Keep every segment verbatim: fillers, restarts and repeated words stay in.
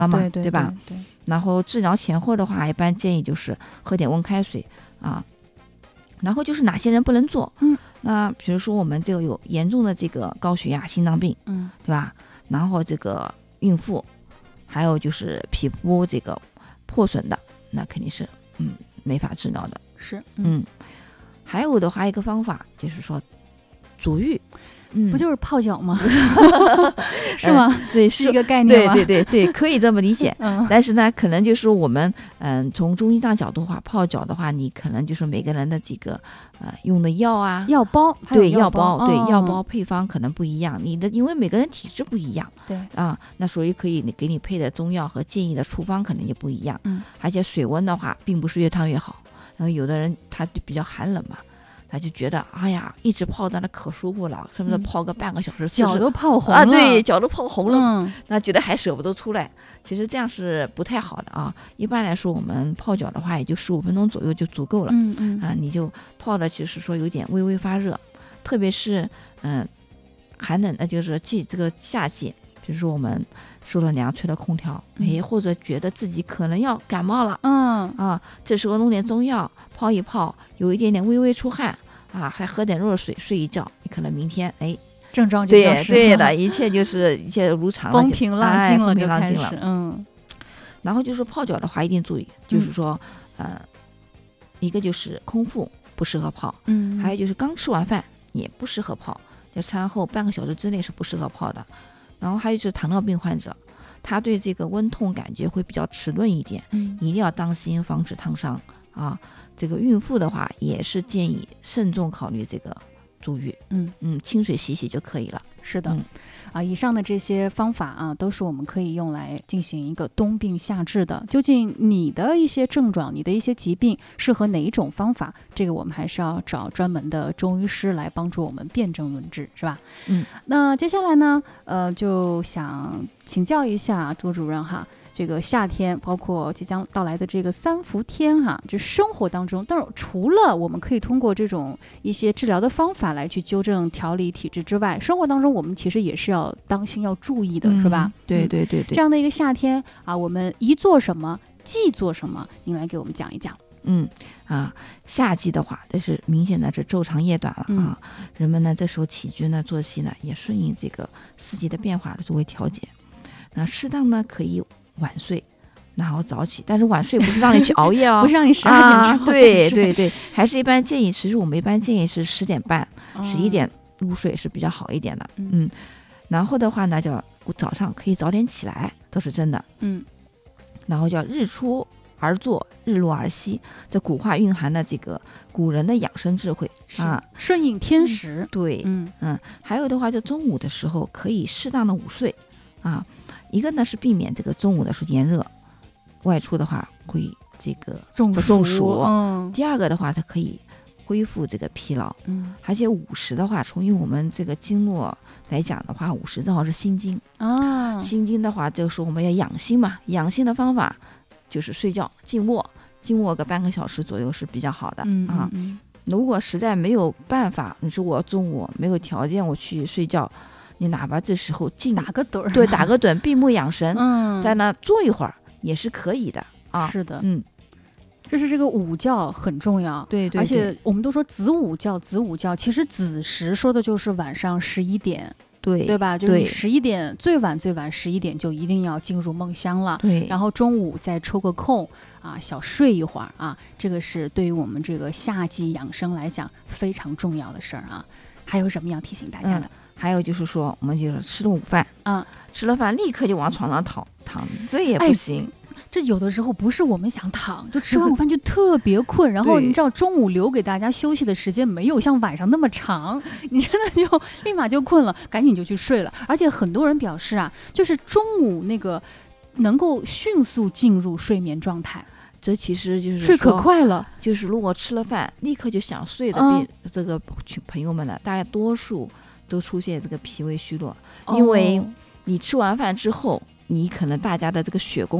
了嘛， 对对对吧？ 对对， 然后治疗前后的话，一般建议就是喝点温开水啊。然后就是哪些人不能做？ 嗯， 那比如说我们这个有严重的这个高血压、心脏病， 嗯， 对吧？然后这个孕妇，还有就是皮肤这个破损的，那肯定是嗯没法治疗的。 是， 嗯，嗯还有的话一个方法就是说足浴。嗯， 不就是泡脚吗？是吗？ 嗯、对， 是一个概念吗？ 对对对对，可以这么理解。 嗯， 但是呢，可能就是我们嗯，从中医上角度的话，泡脚的话，你可能就是每个人的这个呃用的药啊， 药包， 对药包，对、 哦、 药包配方可能不一样。你的因为每个人体质不一样， 对啊，那所以可以给你配的中药和建议的处方肯定就不一样。 嗯， 而且水温的话，并不是越烫越好。然后有的人他比较寒冷嘛。他就觉得哎呀，一直泡在那可舒服了，是不是泡个半个小时， 脚都泡红了啊？对，脚都泡红了， 嗯， 那觉得还舍不得出来。其实这样是不太好的啊。一般来说，我们泡脚的话，也就十五分钟左右就足够了。 嗯嗯啊，你就泡的，其实说有点微微发热，特别是嗯寒冷，那就是季这个夏季，比如说我们受了凉，吹了空调，哎、嗯，或者觉得自己可能要感冒了， 嗯啊，这时候弄点中药泡一泡，有一点点微微出汗啊，还喝点热水，睡一觉，你可能明天哎症状就消失了， 对对的，一切就是一切如常了， 风平浪静了， 就开始嗯。 然后就是泡脚的话，一定注意，就是说，嗯、呃，一个就是空腹不适合泡， 嗯， 还有就是刚吃完饭也不适合泡，在餐后半个小时之内是不适合泡的。然后还有就是糖尿病患者，他对这个温痛感觉会比较迟钝一点， 嗯， 一定要当心，防止烫伤啊。这个孕妇的话，也是建议慎重考虑这个足浴， 嗯嗯，清水洗洗就可以了。 是的， 嗯、 啊，以上的这些方法啊，都是我们可以用来进行一个冬病夏治的。究竟你的一些症状，你的一些疾病适合哪一种方法？这个我们还是要找专门的中医师来帮助我们辨证论治，是吧？ 嗯， 那接下来呢，呃，就想请教一下周主任哈。这个夏天，包括即将到来的这个三伏天哈，就生活当中，但是除了我们可以通过这种一些治疗的方法来去纠正调理体质之外，生活当中我们其实也是要当心要注意的， 嗯、 是吧？ 对对对对。 这样的一个夏天啊，我们宜做什么，忌做什么？您来给我们讲一讲。 嗯啊，夏季的话，这是明显的这昼长夜短了啊。嗯、人们呢，这时候起居呢、作息呢，也顺应这个四季的变化作为调节。那适当呢，可以晚睡，然后早起，但是晚睡不是让你去熬夜哦， 不是让你十二点之后、 啊、对对对，还是一般建议，其实我们一般建议是十点半、十一、哦、点入睡是比较好一点的，嗯, 嗯，然后的话呢，叫早上可以早点起来，都是真的， 嗯， 然后叫日出而作，日落而息，这古话蕴含的这个古人的养生智慧啊， 顺应天时， 嗯、对， 嗯嗯，还有的话，就中午的时候可以适当的午睡啊。一个呢是避免这个中午的时候炎热，外出的话会这个中暑。 中暑嗯、 第二个的话，它可以恢复这个疲劳。 嗯， 而且午时的话，从于我们这个经络来讲的话，午时正好是心经啊。心经的话，这个时候我们要养心嘛，养心的方法就是睡觉静卧，静卧个半个小时左右是比较好的、 嗯、 啊。 嗯、 如果实在没有办法，你说我中午没有条件我去睡觉。你哪怕这时候静打个盹儿， 对，打个盹，闭目养神， 嗯， 在那坐一会儿也是可以的啊。 是的， 嗯， 这是这个午觉很重要， 对 对, 对， 而且我们都说子午觉，子午觉，其实子时说的就是晚上十一点， 对对吧？就是十一点最晚最晚十一点就一定要进入梦乡了， 对。 然后中午再抽个空啊，小睡一会儿啊，这个是对于我们这个夏季养生来讲非常重要的事儿啊。还有什么要提醒大家的？ 嗯还有就是说，我们就是吃了午饭啊， 吃了饭立刻就往床上躺躺，这也不行。 哎、这有的时候不是我们想躺，就吃完午饭就特别困，然后你知道中午留给大家休息的时间没有像晚上那么长，你真的就立马就困了，赶紧就去睡了。而且很多人表示啊，就是中午那个能够迅速进入睡眠状态。 这其实就是睡可快了， 就是如果吃了饭立刻就想睡的、 嗯、 这个朋友们呢，大概多数都出现这个脾胃虚弱，因为你吃完饭之后，你可能大家的这个血供啊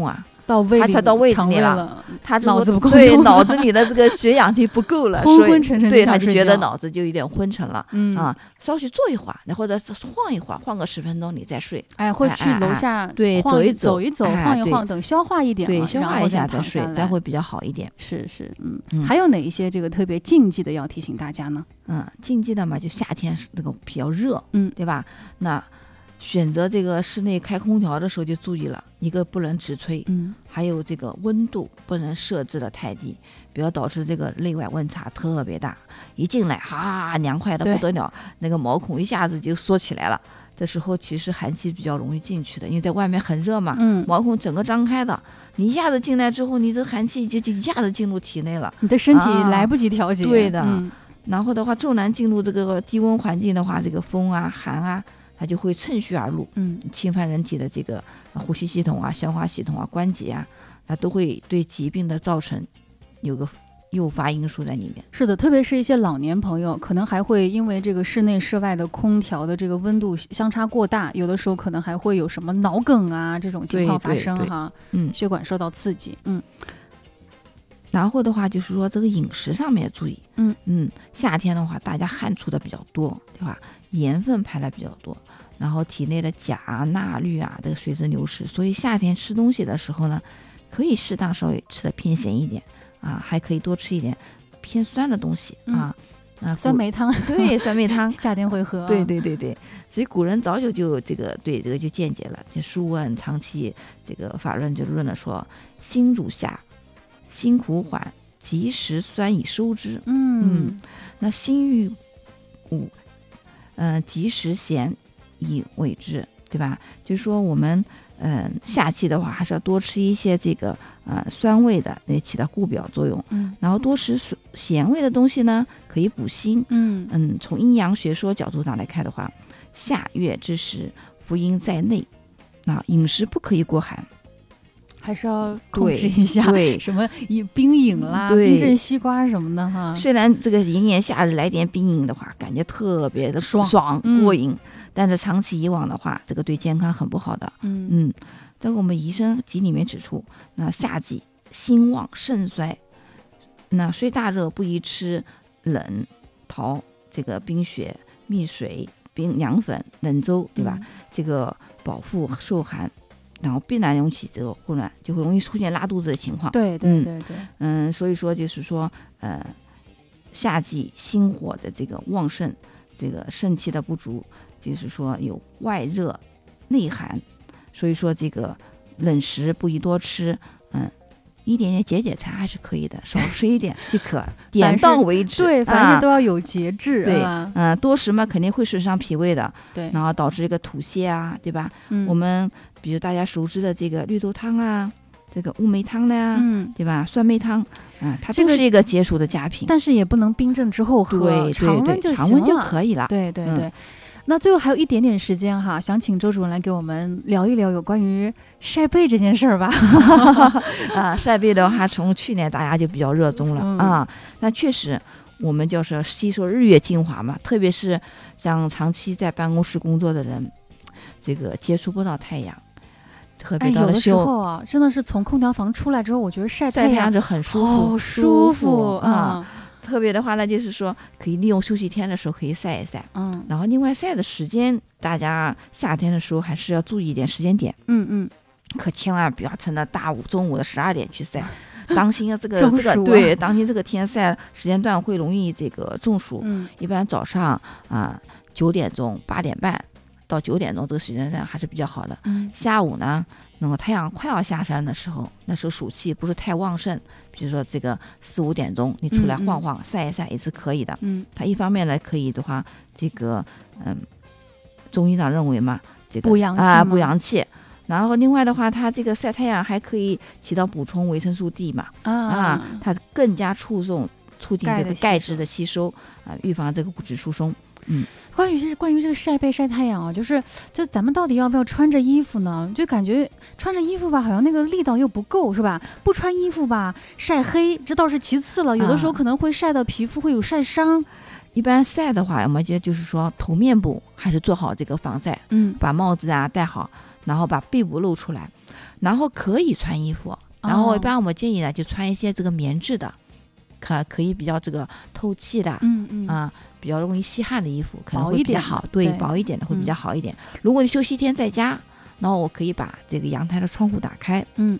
到胃里， 它到胃子里了， 了，它脑子不够对脑子里的这个血氧体不够了， 昏昏沉沉， 对，他就觉得脑子就有点昏沉了， 嗯啊，稍许坐一会儿，或者晃一会儿，晃个十分钟你再睡， 哎，会去楼下对走一走， 走一走，晃一晃，等消化一点， 对，消化一下再睡，再会比较好一点。 是是，嗯，还有哪一些这个特别禁忌的要提醒大家呢？ 嗯，禁忌的嘛，就夏天那个比较热， 嗯， 对吧？那选择这个室内开空调的时候就注意了，一个不能直吹， 嗯， 还有这个温度不能设置的太低，不要导致这个内外温差特别大，一进来哈凉快的不得了，那个毛孔一下子就缩起来了。这时候其实寒气比较容易进去的，因为在外面很热嘛， 嗯， 毛孔整个张开的，你一下子进来之后，你这寒气就就一下子进入体内了， 你的身体来不及调节。 啊、对的、 嗯。 然后的话，骤然进入这个低温环境的话，这个风啊、寒啊，它就会趁虚而入， 嗯， 侵犯人体的这个呼吸系统啊、消化系统啊、关节啊，它都会对疾病的造成有个诱发因素在里面。 是的，特别是一些老年朋友，可能还会因为这个室内室外的空调的这个温度相差过大，有的时候可能还会有什么脑梗啊这种情况发生哈。 嗯， 血管受到刺激。嗯。 然后的话就是说这个饮食上面注意， 嗯嗯，夏天的话大家汗出的比较多，对吧？盐分排的比较多，然后体内的钾啊、钠氯啊这个随之流失，所以夏天吃东西的时候呢，可以适当稍微吃的偏咸一点啊，还可以多吃一点偏酸的东西、嗯、啊。啊， 酸梅汤， 对，酸梅汤夏天会喝、啊。 对对对对，所以古人早就就这个对这个就见解了。就《书问》长期这个法论就论了说，辛主夏，辛苦缓，及时酸以收之。 嗯嗯，那辛欲五，嗯、呃，及时咸以为之，对吧？就是说我们嗯、呃、夏季的话，还是要多吃一些这个呃酸味的，那起到固表作用。 嗯， 然后多吃咸味的东西呢，可以补心。 嗯嗯，从阴阳学说角度上来看的话，夏月之时，福阴在内，啊，饮食不可以过寒。 还是要控制一下， 对， 什么冰饮啦、冰镇西瓜什么的哈。 虽然这个炎炎夏日来点冰饮的话，感觉特别的爽爽、 嗯、 过瘾，但是长期以往的话，这个对健康很不好的。 嗯嗯，但我们《宜生集》里面指出，那夏季心旺肾衰，那虽大热不宜吃冷桃、这个冰雪、蜜水、冰凉粉、冷粥，对吧？ 嗯、 这个饱腹受寒。然后必然引起这个混乱，就会容易出现拉肚子的情况。 对对对对， 嗯，嗯所以说就是说，呃，夏季心火的这个旺盛，这个肾气的不足，就是说有外热内寒，所以说这个冷食不宜多吃，嗯。一点点解解馋还是可以的，少吃一点就可，点到为止。 对，凡事都要有节制。 啊、对， 嗯、 呃，多食嘛，肯定会损伤脾胃的。 对， 然后导致一个吐泻啊，对吧？ 嗯， 我们比如大家熟知的这个绿豆汤啊，这个乌梅汤呀、啊， 嗯， 对吧？酸梅汤，啊、呃，它都是一个解暑的佳品。 但是也不能冰镇之后喝， 对， 常温就行了， 常温就可以了。 对对对。 嗯那最后还有一点点时间哈，想请周主任来给我们聊一聊有关于晒被这件事儿吧。 啊，晒被的话，从去年大家就比较热衷了、 嗯、 啊。那确实，我们就是吸收日月精华嘛，特别是像长期在办公室工作的人，这个接触不到太阳，特别到了时候啊，真的是从空调房出来之后，我觉得晒太阳就很舒服， 好舒服啊。特别的话呢，就是说可以利用休息天的时候可以晒一晒， 嗯， 然后另外晒的时间，大家夏天的时候还是要注意一点时间点， 嗯嗯， 可千万不要趁着大午中午的十二点去晒，当心啊这个这个对，当心这个天晒时间段会容易这个中暑， 嗯， 一般早上啊九点钟八点半到九点钟这个时间段还是比较好的， 嗯， 下午呢。那么太阳快要下山的时候，那时候暑气不是太旺盛，比如说这个四五点钟，你出来晃晃、嗯嗯、晒一晒也是可以的。 嗯， 它一方面呢可以的话，这个嗯，中医上认为嘛，这个补阳气啊补阳气。然后另外的话，它这个晒太阳还可以起到补充维生素 D 嘛， 啊, 啊，它更加促送促进这个钙质的吸收啊，预防这个骨质疏松。嗯， 关于这关于这个晒被晒太阳啊，就是就咱们到底要不要穿着衣服呢？就感觉穿着衣服吧，好像那个力道又不够，是吧？不穿衣服吧，晒黑这倒是其次了，有的时候可能会晒到皮肤会有晒伤。 啊、一般晒的话，我们觉得就是说头面部还是做好这个防晒， 嗯， 把帽子啊戴好，然后把背部露出来。 然后可以穿衣服，然后一般我们建议呢就穿一些这个棉质的，可可以比较这个透气的， 嗯嗯啊，比较容易吸汗的衣服可能会薄一点比较好， 的对， 对薄一点的会比较嗯好一点。如果你休息天在家，然后我可以把这个阳台的窗户打开， 嗯